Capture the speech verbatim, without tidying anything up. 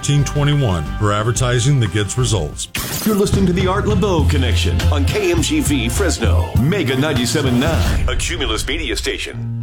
thirteen twenty-one for advertising that gets results. You're listening to the Art LeBeau Connection on K M G V Fresno, Mega ninety-seven point nine, a Cumulus media station.